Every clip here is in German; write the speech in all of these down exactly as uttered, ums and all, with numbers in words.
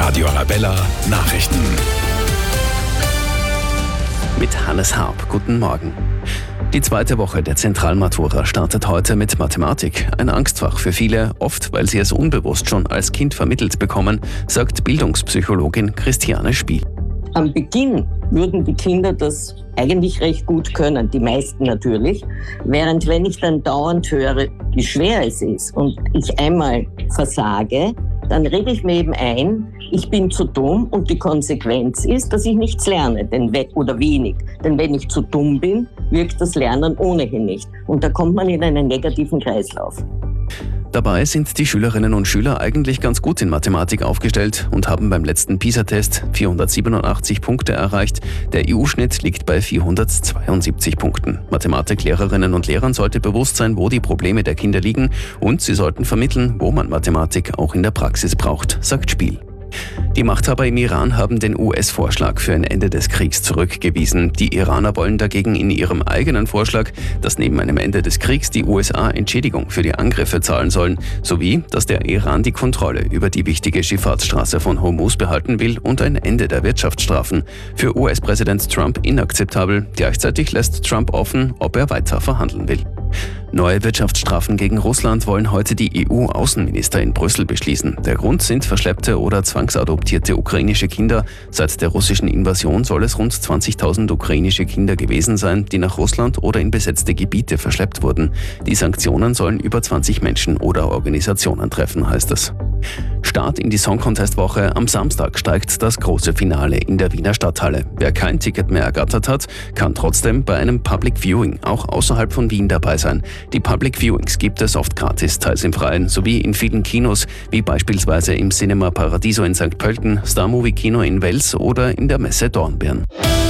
Radio Arabella Nachrichten. Mit Hannes Harp. Guten Morgen. Die zweite Woche der Zentralmatura startet heute mit Mathematik. Ein Angstfach für viele, oft weil sie es unbewusst schon als Kind vermittelt bekommen, sagt Bildungspsychologin Christiane Spiel. Am Beginn würden die Kinder das eigentlich recht gut können, die meisten natürlich. Während wenn ich dann dauernd höre, wie schwer es ist und ich einmal versage, dann rede ich mir eben ein, ich bin zu dumm und die Konsequenz ist, dass ich nichts lerne, denn we- oder wenig. Denn wenn ich zu dumm bin, wirkt das Lernen ohnehin nicht. Und da kommt man in einen negativen Kreislauf. Dabei sind die Schülerinnen und Schüler eigentlich ganz gut in Mathematik aufgestellt und haben beim letzten PISA-Test vierhundertsiebenundachtzig Punkte erreicht. Der E U-Schnitt liegt bei vierhundertzweiundsiebzig Punkten. Mathematiklehrerinnen und Lehrern sollte bewusst sein, wo die Probleme der Kinder liegen, und sie sollten vermitteln, wo man Mathematik auch in der Praxis braucht, sagt Spiel. Die Machthaber im Iran haben den U S-Vorschlag für ein Ende des Kriegs zurückgewiesen. Die Iraner wollen dagegen in ihrem eigenen Vorschlag, dass neben einem Ende des Kriegs die U S A Entschädigung für die Angriffe zahlen sollen, sowie, dass der Iran die Kontrolle über die wichtige Schifffahrtsstraße von Hormuz behalten will und ein Ende der Wirtschaftsstrafen. Für U S-Präsident Trump inakzeptabel. Gleichzeitig lässt Trump offen, ob er weiter verhandeln will. Neue Wirtschaftsstrafen gegen Russland wollen heute die E U-Außenminister in Brüssel beschließen. Der Grund sind verschleppte oder zwangsadoptierte ukrainische Kinder. Seit der russischen Invasion soll es rund zwanzigtausend ukrainische Kinder gewesen sein, die nach Russland oder in besetzte Gebiete verschleppt wurden. Die Sanktionen sollen über zwanzig Menschen oder Organisationen treffen, heißt es. Start in die Song-Contest-Woche. Am Samstag steigt das große Finale in der Wiener Stadthalle. Wer kein Ticket mehr ergattert hat, kann trotzdem bei einem Public Viewing auch außerhalb von Wien dabei sein. Die Public Viewings gibt es oft gratis, teils im Freien, sowie in vielen Kinos, wie beispielsweise im Cinema Paradiso in Sankt Pölten, Star Movie Kino in Wels oder in der Messe Dornbirn.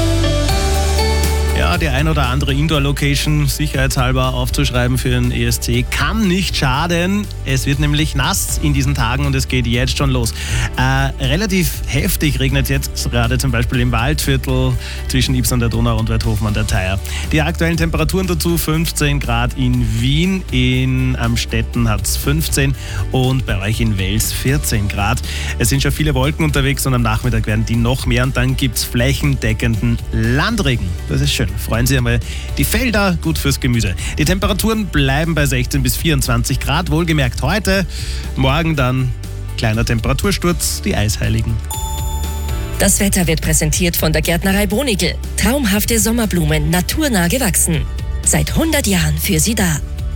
Ja, die ein oder andere Indoor-Location sicherheitshalber aufzuschreiben für den E S C kann nicht schaden. Es wird nämlich nass in diesen Tagen und es geht jetzt schon los. Äh, relativ heftig regnet jetzt gerade zum Beispiel im Waldviertel zwischen Ybbs an der Donau und Weidhofen an der Theier. Die aktuellen Temperaturen dazu fünfzehn Grad in Wien, in Amstetten hat es fünfzehn und bei euch in Wels vierzehn Grad. Es sind schon viele Wolken unterwegs und am Nachmittag werden die noch mehr und dann gibt es flächendeckenden Landregen. Das ist schön. Freuen Sie einmal die Felder, gut fürs Gemüse. Die Temperaturen bleiben bei sechzehn bis vierundzwanzig Grad, wohlgemerkt heute. Morgen dann kleiner Temperatursturz, die Eisheiligen. Das Wetter wird präsentiert von der Gärtnerei Bonigl. Traumhafte Sommerblumen, naturnah gewachsen. Seit hundert Jahren für Sie da.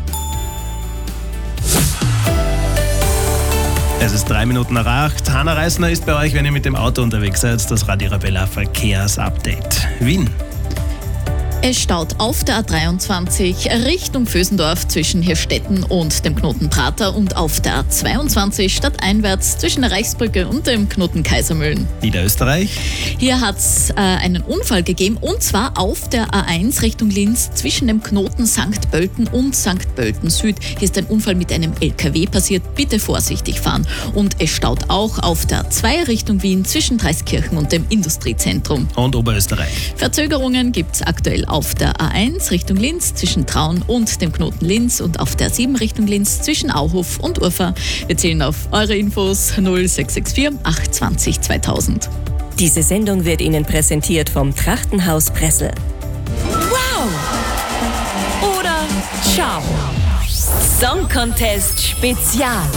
Es ist drei Minuten nach acht. Hanna Reisner ist bei euch, wenn ihr mit dem Auto unterwegs seid. Das Radio Arabella Verkehrsupdate. Wien. Es staut auf der A dreiundzwanzig Richtung Vösendorf zwischen Hirstetten und dem Knoten Prater und auf der A zweiundzwanzig stadteinwärts zwischen der Reichsbrücke und dem Knoten Kaisermühlen. Niederösterreich. Hier hat es äh, einen Unfall gegeben und zwar auf der A eins Richtung Linz zwischen dem Knoten Sankt Pölten und Sankt Pölten Süd. Hier ist ein Unfall mit einem L K W passiert. Bitte vorsichtig fahren. Und es staut auch auf der A zwei Richtung Wien zwischen Dreiskirchen und dem Industriezentrum. Und Oberösterreich. Verzögerungen gibt es aktuell auf der A eins Richtung Linz zwischen Traun und dem Knoten Linz und auf der A sieben Richtung Linz zwischen Auhof und Urfa. Wir zählen auf eure Infos null sechs sechs vier acht zwei null zweitausend. Diese Sendung wird Ihnen präsentiert vom Trachtenhaus Pressel. Wow! Oder ciao! Song Contest Spezial.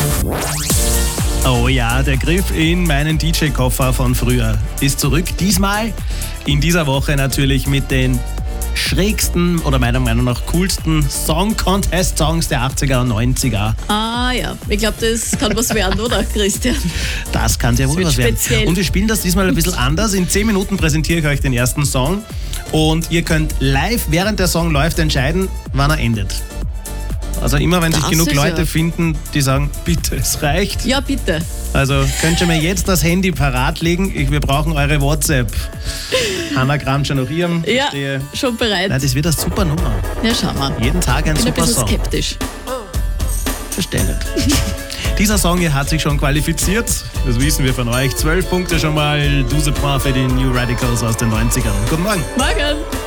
Oh ja, der Griff in meinen D J-Koffer von früher ist zurück. Diesmal in dieser Woche natürlich mit den schrägsten oder meiner Meinung nach coolsten Song-Contest-Songs der achtziger und neunziger. Ah ja, ich glaube, das kann was werden, oder Christian? Das kann sehr wohl was werden. Speziell. Und wir spielen das diesmal ein bisschen anders. In zehn Minuten präsentiere ich euch den ersten Song und ihr könnt live, während der Song läuft, entscheiden, wann er endet. Also immer, wenn Das sich genug ist Leute ja. finden, die sagen, bitte, es reicht. Ja, bitte. Also könnt ihr mir jetzt das Handy parat legen? Ich, wir brauchen eure WhatsApp. Hanna kramt schon nach ihrem. Ja, Stehe. schon bereit. Nein, das wird eine super Nummer. Ja, schauen wir. Jeden Tag ein Ich bin ein super bisschen Song. skeptisch. Verstehe nicht. Dieser Song hier hat sich schon qualifiziert. Das wissen wir von euch. Zwölf Punkte schon mal. douze Points für die New Radicals aus den neunzigern. Guten Morgen. Morgen.